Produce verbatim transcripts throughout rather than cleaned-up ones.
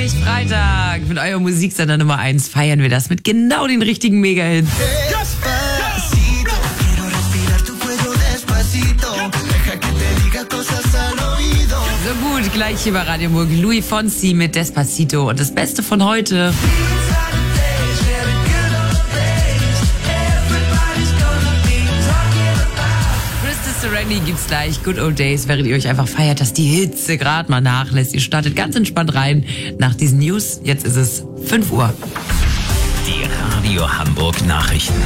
nicht Freitag. Mit eurer Musiksender Nummer eins feiern wir das mit genau den richtigen Mega-Hits. So gut, gleich hier bei Radio Murg. Luis Fonsi mit Despacito und das Beste von heute. Randy gibt's gleich, Good Old Days, während ihr euch einfach feiert, dass die Hitze gerade mal nachlässt. Ihr startet ganz entspannt rein nach diesen News. Jetzt ist es fünf Uhr. Die Radio Hamburg Nachrichten.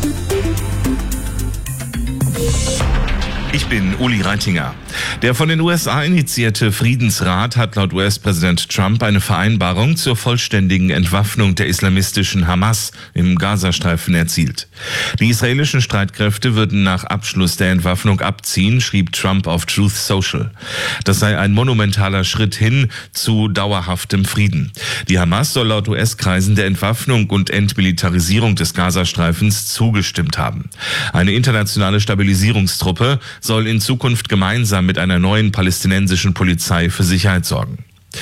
Ich bin Uli Reitinger. Der von den U S A initiierte Friedensrat hat laut U S-Präsident Trump eine Vereinbarung zur vollständigen Entwaffnung der islamistischen Hamas im Gazastreifen erzielt. Die israelischen Streitkräfte würden nach Abschluss der Entwaffnung abziehen, schrieb Trump auf Truth Social. Das sei ein monumentaler Schritt hin zu dauerhaftem Frieden. Die Hamas soll laut U S-Kreisen der Entwaffnung und Entmilitarisierung des Gazastreifens zugestimmt haben. Eine internationale Stabilisierungstruppe soll in Zukunft gemeinsam mit einer neuen palästinensischen Polizei für Sicherheit sorgen.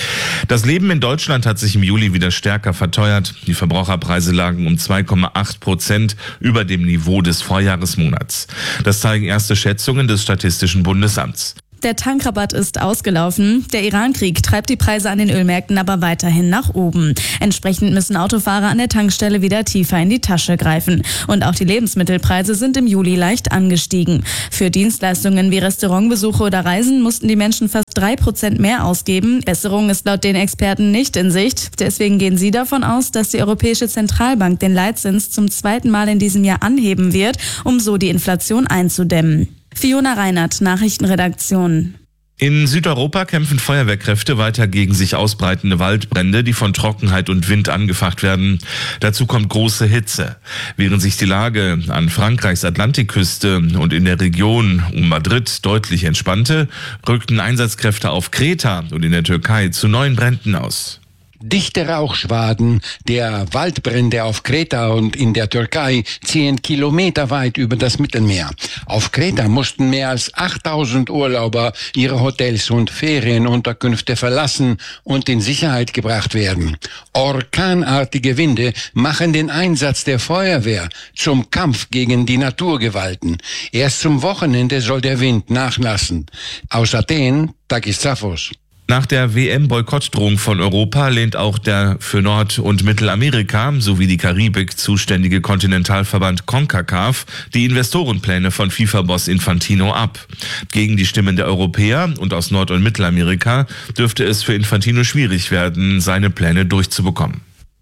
Das Leben in Deutschland hat sich im Juli wieder stärker verteuert. Die Verbraucherpreise lagen um zwei Komma acht Prozent über dem Niveau des Vorjahresmonats. Das zeigen erste Schätzungen des Statistischen Bundesamts. Der Tankrabatt ist ausgelaufen. Der Iran-Krieg treibt die Preise an den Ölmärkten aber weiterhin nach oben. Entsprechend müssen Autofahrer an der Tankstelle wieder tiefer in die Tasche greifen. Und auch die Lebensmittelpreise sind im Juli leicht angestiegen. Für Dienstleistungen wie Restaurantbesuche oder Reisen mussten die Menschen fast drei Prozent mehr ausgeben. Besserung ist laut den Experten nicht in Sicht. Deswegen gehen sie davon aus, dass die Europäische Zentralbank den Leitzins zum zweiten Mal in diesem Jahr anheben wird, um so die Inflation einzudämmen. Fiona Reinert, Nachrichtenredaktion. In Südeuropa kämpfen Feuerwehrkräfte weiter gegen sich ausbreitende Waldbrände, die von Trockenheit und Wind angefacht werden. Dazu kommt große Hitze. Während sich die Lage an Frankreichs Atlantikküste und in der Region um Madrid deutlich entspannte, rückten Einsatzkräfte auf Kreta und in der Türkei zu neuen Bränden aus. Dichte Rauchschwaden der Waldbrände auf Kreta und in der Türkei ziehen kilometerweit über das Mittelmeer. Auf Kreta mussten mehr als achttausend Urlauber ihre Hotels und Ferienunterkünfte verlassen und in Sicherheit gebracht werden. Orkanartige Winde machen den Einsatz der Feuerwehr zum Kampf gegen die Naturgewalten. Erst zum Wochenende soll der Wind nachlassen. Aus Athen, Takis Zaphos. Nach der W M-Boykottdrohung von Europa lehnt auch der für Nord- und Mittelamerika sowie die Karibik zuständige Kontinentalverband CONCACAF die Investorenpläne von FIFA-Boss Infantino ab. Gegen die Stimmen der Europäer und aus Nord- und Mittelamerika dürfte es für Infantino schwierig werden, seine Pläne durchzubekommen.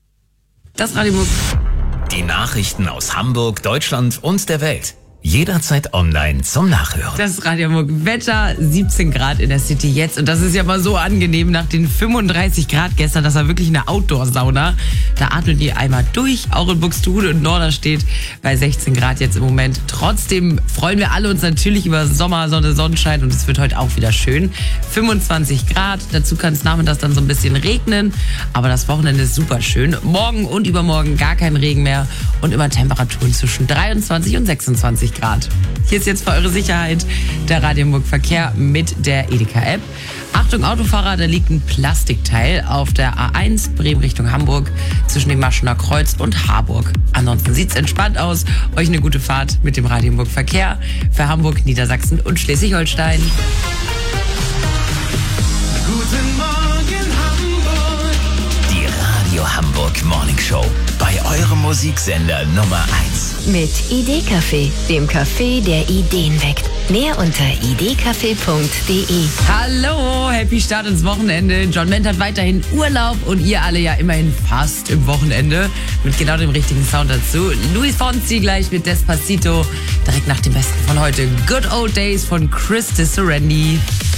Das Radio Murg. Die Nachrichten aus Hamburg, Deutschland und der Welt. Jederzeit online zum Nachhören. Das ist Radio Murg. Wetter siebzehn Grad in der City jetzt. Und das ist ja mal so angenehm nach den fünfunddreißig Grad gestern. Das war wirklich eine Outdoor-Sauna. Da atmen die einmal durch. Auch in Buxtehude und Norderstedt bei sechzehn Grad jetzt im Moment. Trotzdem freuen wir alle uns natürlich über Sommer, Sonne, Sonnenschein. Und es wird heute auch wieder schön. fünfundzwanzig Grad. Dazu kann es nachmittags dann so ein bisschen regnen. Aber das Wochenende ist super schön. Morgen und übermorgen gar kein Regen mehr. Und immer Temperaturen zwischen dreiundzwanzig und sechsundzwanzig Grad. Hier ist jetzt für eure Sicherheit der Radio Murg Verkehr mit der Edeka-App. Achtung Autofahrer, da liegt ein Plastikteil auf der A eins Bremen Richtung Hamburg zwischen dem Maschener Kreuz und Harburg. Ansonsten sieht's entspannt aus. Euch eine gute Fahrt mit dem Radio Murg Verkehr für Hamburg, Niedersachsen und Schleswig-Holstein. Guten Morgen Hamburg. Die Radio Hamburg Morning Show bei eurem Musiksender Nummer eins. Mit Idee-Café, dem Café, der Ideen weckt. Mehr unter idee-café punkt de. Hallo, happy Start ins Wochenende. John Ment hat weiterhin Urlaub und ihr alle ja immerhin fast im Wochenende. Mit genau dem richtigen Sound dazu. Luis Fonsi gleich mit Despacito. Direkt nach dem Besten von heute. Good Old Days von Chris Randy.